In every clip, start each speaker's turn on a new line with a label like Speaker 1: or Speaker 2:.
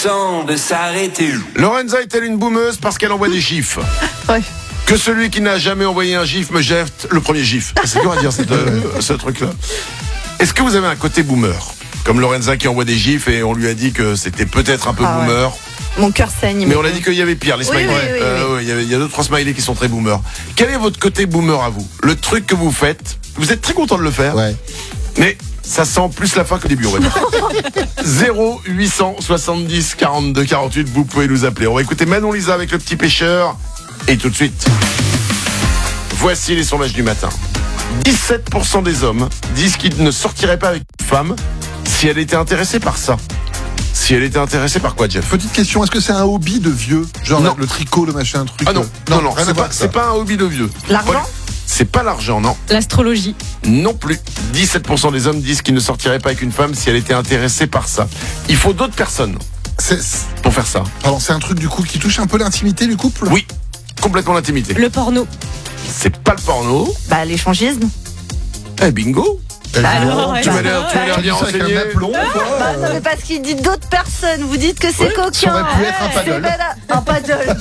Speaker 1: semble s'arrêter.
Speaker 2: Lorenza est-elle une boumeuse parce qu'elle envoie des gifs?
Speaker 3: Ouais.
Speaker 2: Que celui qui n'a jamais envoyé un gif me jette le premier gif. C'est dur à dire ce truc-là. Est-ce que vous avez un côté boomer? Comme Lorenza qui envoie des gifs et on lui a dit que c'était peut-être un peu boomer.
Speaker 3: Ouais. Mon cœur saigne.
Speaker 2: Mais on a dit qu'il y avait pire, les smileys.
Speaker 3: Oui.
Speaker 2: Il y a 2-3 smileys qui sont très boomer. Quel est votre côté boomer à vous? Le truc que vous faites, vous êtes très content de le faire.
Speaker 4: Ouais.
Speaker 2: Mais ça sent plus la fin que le début, on va dire. 0870 42 48, vous pouvez nous appeler. On va écouter Manon Lisa avec le petit pêcheur. Et tout de suite, voici les sondages du matin. 17% des hommes disent qu'ils ne sortiraient pas avec une femme si elle était intéressée par ça. Si elle était intéressée par quoi, Jeff?
Speaker 4: Petite question, est-ce que c'est un hobby de vieux? Genre
Speaker 2: Non.
Speaker 4: le tricot, le machin, truc.
Speaker 2: Ah non, non,
Speaker 4: rien à voir avec ça.
Speaker 2: c'est pas un hobby de vieux.
Speaker 3: L'argent?
Speaker 2: C'est pas l'argent, non.
Speaker 5: L'astrologie.
Speaker 2: Non plus. 17% des hommes disent qu'ils ne sortiraient pas avec une femme si elle était intéressée par ça. Il faut d'autres personnes pour faire ça.
Speaker 4: Pardon, c'est un truc du coup qui touche un peu l'intimité du couple?
Speaker 2: Oui, complètement l'intimité.
Speaker 5: Le porno.
Speaker 2: C'est pas le porno.
Speaker 3: Bah, l'échangisme.
Speaker 2: Eh, bingo.
Speaker 5: Alors,
Speaker 2: Tu m'as l'air bien
Speaker 4: avec
Speaker 2: renseigné.
Speaker 4: un aplomb, quoi.
Speaker 3: Bah, non, mais parce qu'il dit d'autres personnes. Vous dites que c'est coquin.
Speaker 4: ça aurait pu être un paddle.
Speaker 3: Un paddle.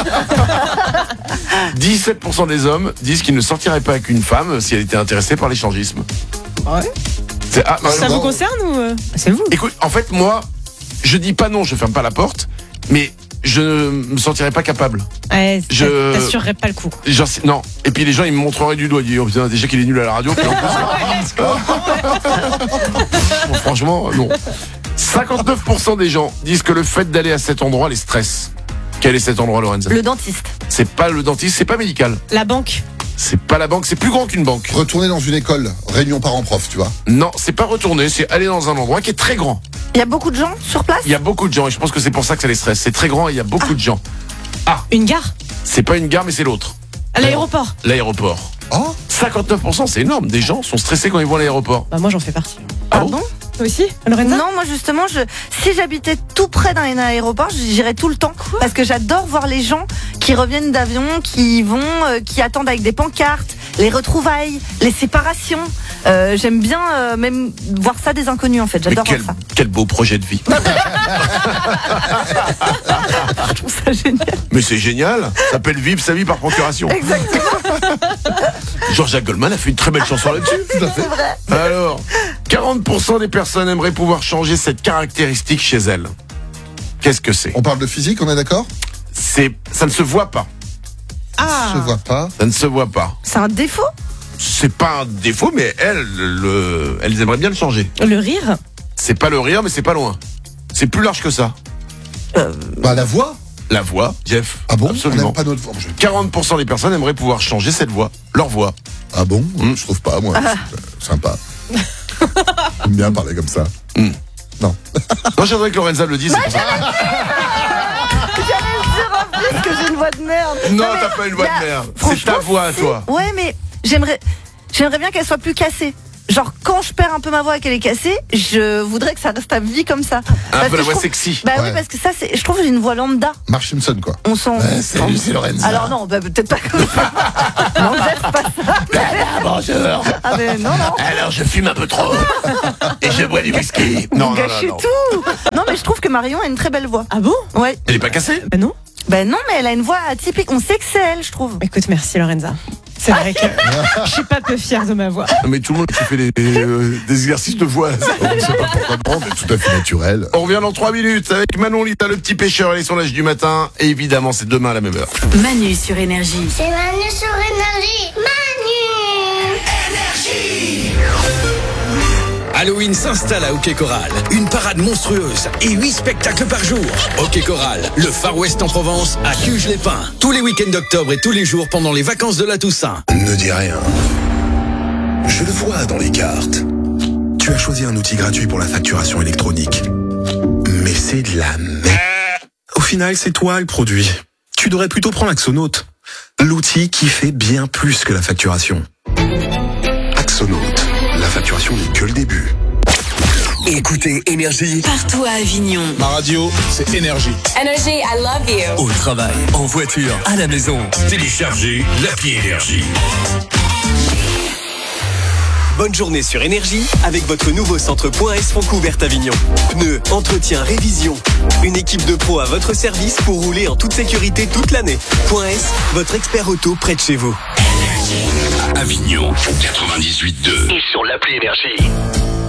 Speaker 2: 17% des hommes disent qu'ils ne sortiraient pas avec une femme si elle était intéressée par l'échangisme.
Speaker 5: Ouais. Ça
Speaker 4: non.
Speaker 5: vous concerne ou c'est vous?
Speaker 2: Écoute, en fait, moi, je dis pas non, je ferme pas la porte, mais je me sentirais pas capable.
Speaker 5: Ouais,
Speaker 2: Je-
Speaker 5: t'assurerais pas le coup.
Speaker 2: Genre, non. Et puis les gens, ils me montreraient du doigt. Ils disent, oh, putain, déjà qu'il est nul à la radio. Puis en plus, bon, franchement, non. 59% des gens disent que le fait d'aller à cet endroit les stresse. Quel est cet endroit, Lorenza?
Speaker 3: Le dentiste.
Speaker 2: C'est pas le dentiste, c'est pas médical.
Speaker 5: La banque.
Speaker 2: C'est pas la banque, c'est plus grand qu'une banque.
Speaker 4: Retourner dans une école, réunion parents-prof, tu vois.
Speaker 2: Non, c'est pas retourner, c'est aller dans un endroit qui est très grand.
Speaker 3: Il y a beaucoup de gens sur place?
Speaker 2: Il y a beaucoup de gens et je pense que c'est pour ça que ça les stresse. C'est très grand et il y a beaucoup de gens.
Speaker 5: Une gare.
Speaker 2: C'est pas une gare, mais c'est l'autre.
Speaker 5: À l'aéroport.
Speaker 2: L'aéroport.
Speaker 4: Oh,
Speaker 2: 59%, c'est énorme. Des gens sont stressés quand ils vont à l'aéroport.
Speaker 5: Bah moi j'en fais partie.
Speaker 2: Ah bon?
Speaker 5: Toi aussi, Lorenza?
Speaker 3: Non, moi justement, si j'habitais tout près d'un aéroport, j'irais tout le temps. Parce que j'adore voir les gens qui reviennent d'avion, qui vont, qui attendent avec des pancartes, les retrouvailles, les séparations. J'aime bien même voir ça des inconnus en fait.
Speaker 2: Mais
Speaker 3: J'adore voir ça.
Speaker 2: quel beau projet de vie.
Speaker 3: Je trouve ça génial.
Speaker 2: Mais c'est génial. Ça s'appelle Vivre sa vie par procuration.
Speaker 3: Exactement.
Speaker 2: Jean-Jacques Goldman a fait une très belle chanson là-dessus.
Speaker 3: C'est vrai.
Speaker 2: Alors, 40% des personnes aimeraient pouvoir changer cette caractéristique chez elles. Qu'est-ce que c'est?
Speaker 4: on parle de physique, on est d'accord?
Speaker 2: Ça ne se voit pas.
Speaker 4: Je vois pas.
Speaker 2: Ça ne se voit pas.
Speaker 3: C'est un défaut?
Speaker 2: C'est pas un défaut, mais elles aimeraient bien le changer.
Speaker 5: Le rire.
Speaker 2: C'est pas le rire, mais c'est pas loin. C'est plus large que ça.
Speaker 4: Bah la voix.
Speaker 2: La voix, Jeff.
Speaker 4: Ah bon? On
Speaker 2: Absolument.
Speaker 4: n'aime pas notre voix.
Speaker 2: 40% des personnes aimeraient pouvoir changer cette voix, leur voix.
Speaker 4: Ah bon? Je trouve pas, moi. C'est sympa. J'aime bien parler comme ça. Non.
Speaker 2: Moi, j'aimerais que Lorenza le dise. C'est pour ça.
Speaker 3: J'allais le dire en plus que j'ai une voix de merde.
Speaker 2: Non,
Speaker 3: mais
Speaker 2: t'as pas une voix de
Speaker 3: là,
Speaker 2: merde. C'est
Speaker 3: franchement,
Speaker 2: ta voix à toi.
Speaker 3: Ouais, mais j'aimerais bien qu'elle soit plus cassée. Genre, quand je perds un peu ma voix et qu'elle est cassée, je voudrais que ça reste à vie comme ça.
Speaker 2: Un
Speaker 3: Parce
Speaker 2: peu
Speaker 3: que
Speaker 2: la
Speaker 3: je
Speaker 2: voix
Speaker 3: trouve-
Speaker 2: sexy.
Speaker 3: Bah oui,
Speaker 4: Ouais.
Speaker 3: parce que ça, je trouve que j'ai une voix lambda.
Speaker 4: Marge Simpson, quoi.
Speaker 3: On sent.
Speaker 4: Salut, c'est Lorenza.
Speaker 3: Alors non, bah, peut-être pas comme ça. Non, Jeff, pas ça.
Speaker 2: Bonjour.
Speaker 3: Ah, mais non.
Speaker 2: Alors, je fume un peu trop. Et je bois du whisky.
Speaker 3: Vous gâchez tout. Non, mais je trouve que Marion a une très belle voix.
Speaker 5: Ah bon?
Speaker 3: Ouais.
Speaker 2: Elle est pas cassée?
Speaker 5: Bah non.
Speaker 3: Ben non, mais elle a une voix atypique. On sait que c'est elle, je trouve.
Speaker 5: Écoute, merci Lorenza. C'est vrai que je suis pas peu fière de ma voix.
Speaker 2: Non, mais tout le monde qui fait des exercices de voix.
Speaker 4: On ne sait pas pourquoi prendre, c'est tout à fait naturel.
Speaker 2: On revient dans 3 minutes avec Manon Lita, le petit pêcheur et les sondages du matin. Et évidemment, c'est demain à la même heure.
Speaker 6: Manu sur Énergie.
Speaker 7: C'est Manu sur Énergie. Manu.
Speaker 8: Halloween s'installe à Hockey Coral. Une parade monstrueuse et 8 spectacles par jour. Hockey Coral, le Far West en Provence, à Cuges-les-Pins. Tous les week-ends d'octobre et tous les jours pendant les vacances de la Toussaint.
Speaker 9: Ne dis rien. Je le vois dans les cartes. Tu as choisi un outil gratuit pour la facturation électronique. Mais c'est de la merde. Au final, c'est toi le produit. Tu devrais plutôt prendre Axonote. L'outil qui fait bien plus que la facturation. Axonote. La facturation n'est que le début.
Speaker 8: Écoutez Énergie.
Speaker 6: Partout à Avignon.
Speaker 8: Ma radio, c'est Énergie.
Speaker 6: Énergie, I love you.
Speaker 8: Au travail, en voiture, à la maison.
Speaker 1: Téléchargez l'appli Énergie. bonne journée sur Énergie avec votre nouveau centre Point S Foncouverte Avignon. Pneus, entretien, révision. Une équipe de pros à votre service pour rouler en toute sécurité toute l'année. Point S, votre expert auto près de chez vous.
Speaker 8: Avignon 98.2
Speaker 1: Et sur l'appli Énergie.